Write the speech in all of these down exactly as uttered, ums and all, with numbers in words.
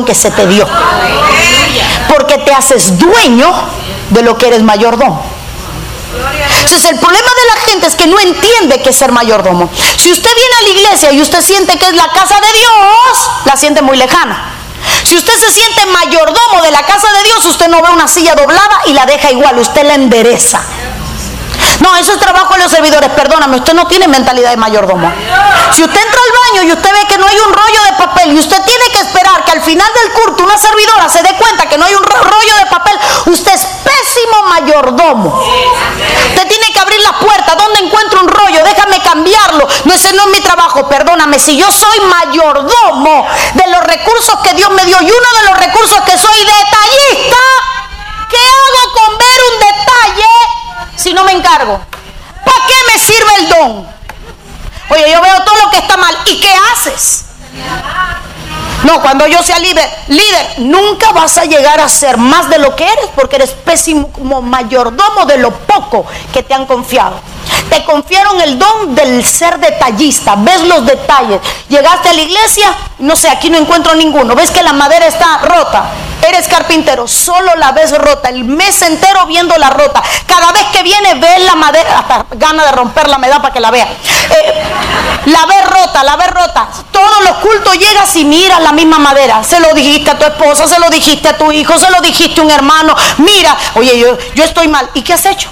don que se te dio. Porque te haces dueño de lo que eres mayordomo. Entonces el problema de la gente es que no entiende que es ser mayordomo. Si usted viene a la iglesia y usted siente que es la casa de Dios, la siente muy lejana. Si usted se siente mayordomo de la casa de Dios, usted no ve una silla doblada y la deja igual, usted la endereza. No, eso es trabajo de los servidores. Perdóname, usted no tiene mentalidad de mayordomo. Si usted entra al baño y usted ve que no hay un rollo de papel y usted tiene que esperar que al final del culto una servidora se dé cuenta que no hay un rollo de papel, usted es pésimo mayordomo. Usted tiene que abrir la puerta. ¿Dónde encuentro un rollo? Déjame cambiarlo. No, ese no es mi trabajo. Perdóname, si yo soy mayordomo de los recursos que Dios me dio y uno de los recursos que soy detallista, ¿qué hago con ver un detalle si no me encargo? ¿Para qué me sirve el don? Oye, yo veo todo lo que está mal. ¿Y qué haces? No, cuando yo sea líder, líder, nunca vas a llegar a ser más de lo que eres, porque eres pésimo como mayordomo de lo poco que te han confiado. Te confiaron el don del ser detallista, ves los detalles. Llegaste a la iglesia, no sé, aquí no encuentro ninguno. Ves que la madera está rota. Eres carpintero, solo la ves rota, el mes entero viéndola rota. Cada vez que viene ves la madera, hasta gana de romperla me da para que la vea. Eh, la ves rota, la ves rota. Todos los cultos llegas y miras la misma madera. Se lo dijiste a tu esposa, se lo dijiste a tu hijo, se lo dijiste a un hermano. Mira, oye, yo, yo estoy mal. ¿Y qué has hecho?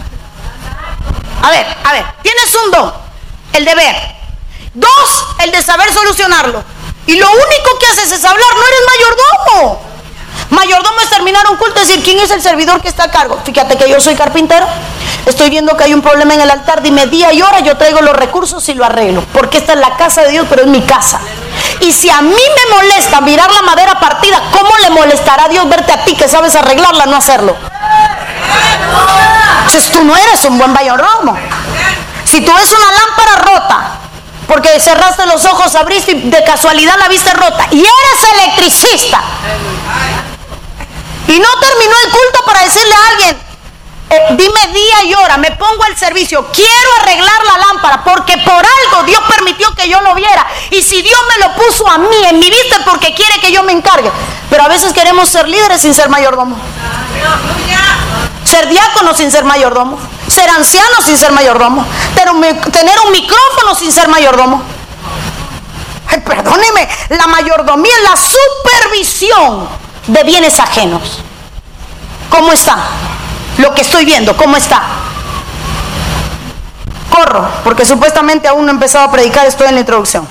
A ver, a ver, tienes un don, el de ver. Dos, el de saber solucionarlo. Y lo único que haces es hablar, no eres mayordomo. Mayordomo es terminar un culto y decir, ¿quién es el servidor que está a cargo? Fíjate que yo soy carpintero, estoy viendo que hay un problema en el altar, dime día y hora, yo traigo los recursos y lo arreglo, porque esta es la casa de Dios, pero es mi casa. Y si a mí me molesta mirar la madera partida, ¿cómo le molestará a Dios verte a ti que sabes arreglarla, no hacerlo? Entonces tú no eres un buen mayordomo. Si tú ves una lámpara rota, porque cerraste los ojos, abriste y de casualidad la viste rota, y eres electricista, y no terminó el culto para decirle a alguien, eh, dime día y hora, me pongo al servicio, quiero arreglar la lámpara, porque por algo Dios permitió que yo lo viera, y si Dios me lo puso a mí en mi vista es porque quiere que yo me encargue. Pero a veces queremos ser líderes sin ser mayordomo, ser diácono sin ser mayordomo, ser anciano sin ser mayordomo, tener un, tener un micrófono sin ser mayordomo. Ay, perdóneme, la mayordomía es la supervisión de bienes ajenos. ¿Cómo está? Lo que estoy viendo, ¿cómo está? Corro, porque supuestamente aún no he empezado a predicar, estoy en la introducción.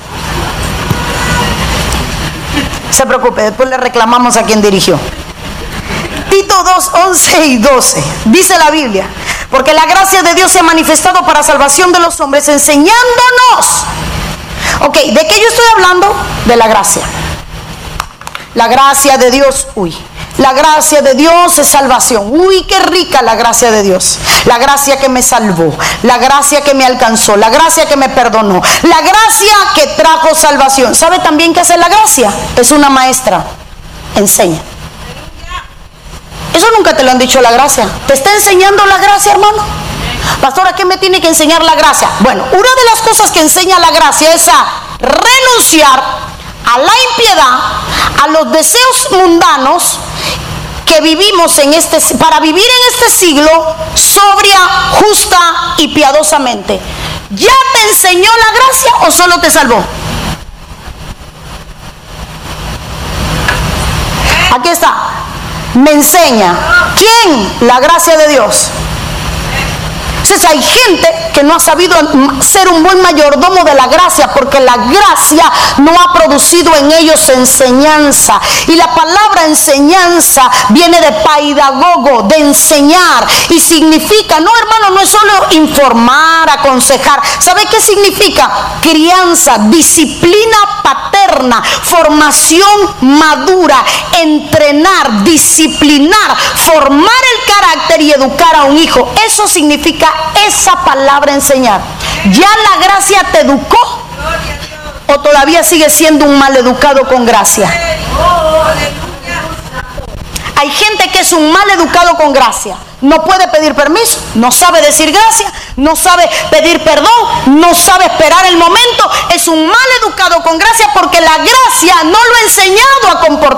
Se preocupe, después le reclamamos a quien dirigió. Tito dos, once y doce, dice la Biblia, porque la gracia de Dios se ha manifestado para salvación de los hombres, enseñándonos. Ok, ¿de qué yo estoy hablando? De la gracia. La gracia de Dios, uy, la gracia de Dios es salvación. Uy, qué rica la gracia de Dios. La gracia que me salvó, la gracia que me alcanzó, la gracia que me perdonó, la gracia que trajo salvación. ¿Sabe también qué hace la gracia? Es una maestra, enseña. Eso nunca te lo han dicho la gracia. ¿Te está enseñando la gracia, hermano? Pastora, ¿qué me tiene que enseñar la gracia? Bueno, una de las cosas que enseña la gracia es a renunciar a la impiedad, a los deseos mundanos que vivimos en este, para vivir en este siglo sobria, justa y piadosamente. ¿Ya te enseñó la gracia o solo te salvó? Aquí está. Me enseña. ¿Quién? La gracia de Dios. Entonces hay gente que no ha sabido ser un buen mayordomo de la gracia, porque la gracia no ha producido en ellos enseñanza. Y la palabra enseñanza viene de paidagogo, de enseñar, y significa, no hermano, no es solo informar, aconsejar. ¿Sabe qué significa? Crianza, disciplina paterna, formación madura, entrenar, disciplinar, formar el carácter y educar a un hijo. Eso significa esa palabra enseñar. ¿Ya la gracia te educó o todavía sigues siendo un mal educado con gracia? Hay gente que es un mal educado con gracia. No puede pedir permiso, no sabe decir gracias, no sabe pedir perdón, no sabe esperar el momento. Es un mal educado con gracia porque la gracia no lo ha enseñado a comportarse.